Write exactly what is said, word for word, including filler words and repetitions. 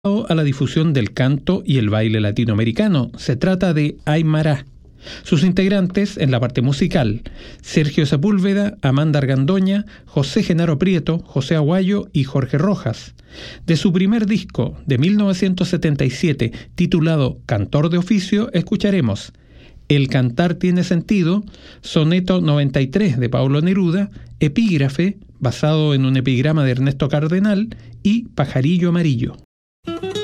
a la difusión del canto y el baile latinoamericano. Se trata de Aymara. Sus integrantes en la parte musical: Sergio Sepúlveda, Amanda Argandoña, José Genaro Prieto, José Aguayo y Jorge Rojas. De su primer disco de mil novecientos setenta y siete, titulado Cantor de Oficio, escucharemos El cantar tiene sentido, Soneto noventa y tres de Pablo Neruda, Epígrafe, basado en un epigrama de Ernesto Cardenal, y Pajarillo Amarillo.